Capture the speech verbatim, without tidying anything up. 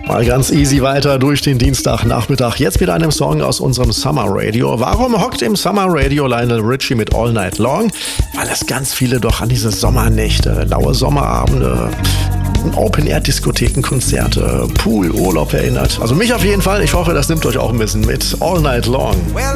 Mal ganz easy weiter durch den Dienstagnachmittag. Jetzt mit einem Song aus unserem Summer Radio. Warum hockt im Summer Radio Lionel Richie mit All Night Long? Weil es ganz viele doch an diese Sommernächte, laue Sommerabende, Open-Air-Diskotheken, Konzerte, Pool, Urlaub erinnert. Also mich auf jeden Fall. Ich hoffe, das nimmt euch auch ein bisschen mit. All Night Long. Well,